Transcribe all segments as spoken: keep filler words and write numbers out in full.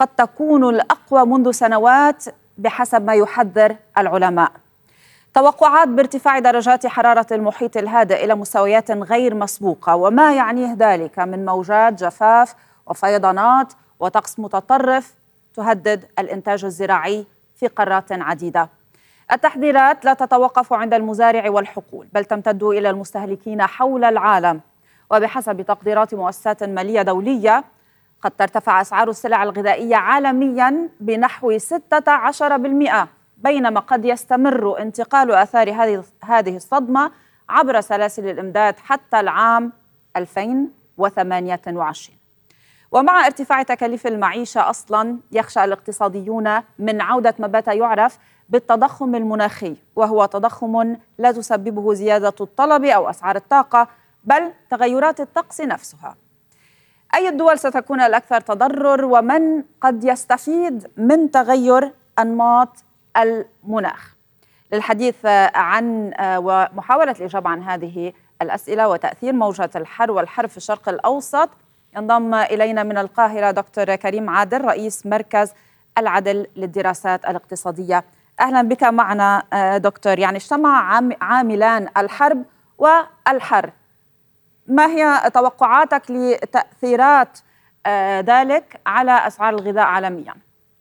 قد تكون الأقوى منذ سنوات بحسب ما يحذر العلماء. توقعات بارتفاع درجات حرارة المحيط الهادئ إلى مستويات غير مسبوقة، وما يعنيه ذلك من موجات جفاف وفيضانات وطقس متطرف تهدد الإنتاج الزراعي في قارات عديدة. التحذيرات لا تتوقف عند المزارع والحقول، بل تمتد إلى المستهلكين حول العالم. وبحسب تقديرات مؤسسات مالية دولية، قد ترتفع أسعار السلع الغذائية عالمياً بنحو ستة عشر بالمئة، بينما قد يستمر انتقال آثار هذه هذه الصدمة عبر سلاسل الإمداد حتى العام ألفين وثمانية وعشرين. ومع ارتفاع تكاليف المعيشة أصلاً، يخشى الاقتصاديون من عودة ما بات يعرف بالتضخم المناخي، وهو تضخم لا تسببه زيادة الطلب أو أسعار الطاقة، بل تغيرات الطقس نفسها. أي الدول ستكون الأكثر تضرر، ومن قد يستفيد من تغير أنماط المناخ؟ للحديث عن ومحاولة الإجابة عن هذه الأسئلة وتأثير موجة الحر والحرب في الشرق الأوسط، ينضم إلينا من القاهرة دكتور كريم عادل، رئيس مركز العدل للدراسات الاقتصادية. أهلا بك معنا دكتور. يعني اجتمع عاملان الحرب والحر، ما هي توقعاتك لتأثيرات ذلك على أسعار الغذاء عالميا؟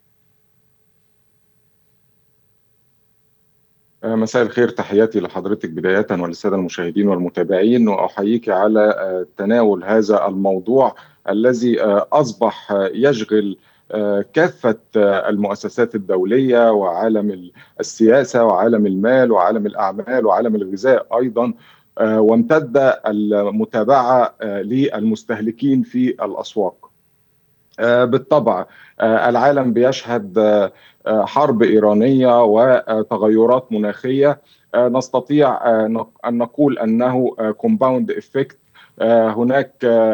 مساء الخير، تحياتي لحضرتك بداية وللسادة المشاهدين والمتابعين، وأحييك على تناول هذا الموضوع الذي أصبح يشغل كافة المؤسسات الدولية وعالم السياسة وعالم المال وعالم الأعمال وعالم الغذاء أيضا، وامتد المتابعة للمستهلكين في الأسواق. بالطبع العالم بيشهد حرب إيرانية وتغيرات مناخية، نستطيع أن نقول أنه كومباوند إفكت. هناك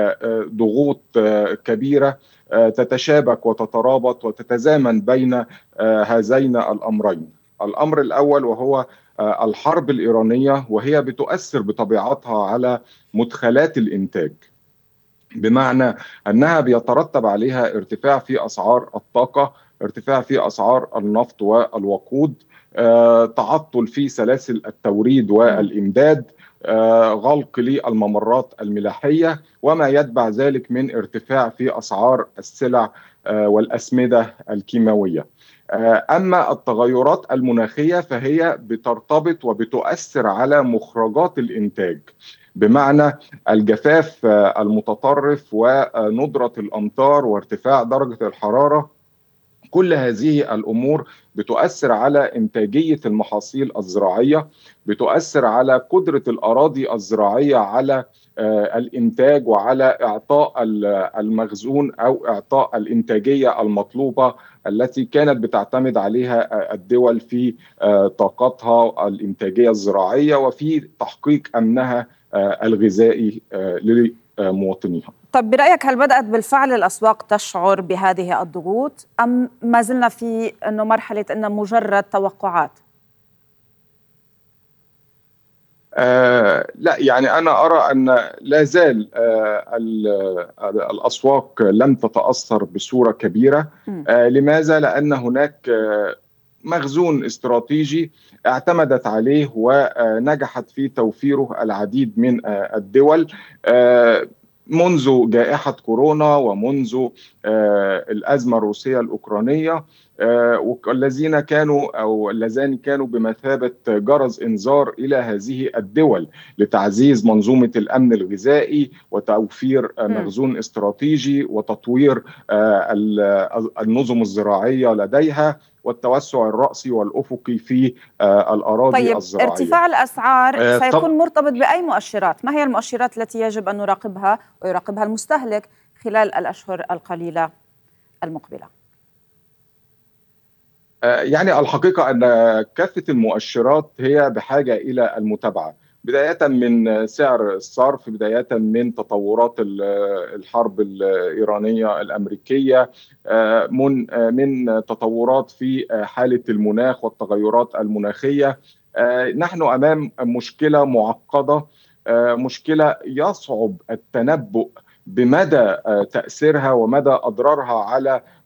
ضغوط كبيرة تتشابك وتترابط وتتزامن بين هذين الأمرين. الأمر الأول وهو الحرب الإيرانية، وهي بتؤثر بطبيعتها على مدخلات الإنتاج، بمعنى أنها بيترتب عليها ارتفاع في أسعار الطاقة، ارتفاع في أسعار النفط والوقود، تعطل في سلاسل التوريد والإمداد، غلق للممرات الملاحية، وما يتبع ذلك من ارتفاع في أسعار السلع والأسمدة الكيماوية. أما التغيرات المناخية فهي بترتبط وبتؤثر على مخرجات الإنتاج، بمعنى الجفاف المتطرف وندرة الأمطار وارتفاع درجة الحرارة. كل هذه الأمور بتؤثر على إنتاجية المحاصيل الزراعية، بتؤثر على قدرة الأراضي الزراعية على الإنتاج وعلى إعطاء المخزون أو إعطاء الإنتاجية المطلوبة التي كانت بتعتمد عليها الدول في طاقتها الإنتاجية الزراعية وفي تحقيق أمنها الغذائي لمواطنيها. طب برأيك، هل بدأت بالفعل الأسواق تشعر بهذه الضغوط، أم ما زلنا في أنه مرحلة أنه مجرد توقعات؟ آه لا، يعني أنا أرى أن لا زال آه الأسواق لم تتأثر بصورة كبيرة. آه لماذا؟ لأن هناك آه مخزون استراتيجي اعتمدت عليه ونجحت في توفيره العديد من آه الدول آه منذ جائحة كورونا ومنذ آه الأزمة الروسية الأوكرانية، آه والذين كانوا أو اللذان كانوا بمثابة جرس إنذار إلى هذه الدول لتعزيز منظومة الأمن الغذائي وتوفير آه مخزون استراتيجي وتطوير آه النظم الزراعية لديها والتوسع الرأسي والأفقي في آه الأراضي طيب الزراعية. ارتفاع الأسعار آه سيكون مرتبط بأي مؤشرات؟ ما هي المؤشرات التي يجب أن نراقبها ويراقبها المستهلك خلال الأشهر القليلة المقبلة؟ آه يعني الحقيقة أن كافة المؤشرات هي بحاجة إلى المتابعة، بداية من سعر الصرف، بداية من تطورات الحرب الإيرانية الأمريكية، من من تطورات في حالة المناخ والتغيرات المناخية. نحن أمام مشكلة معقدة، مشكلة يصعب التنبؤ بمدى تأثيرها ومدى أضرارها على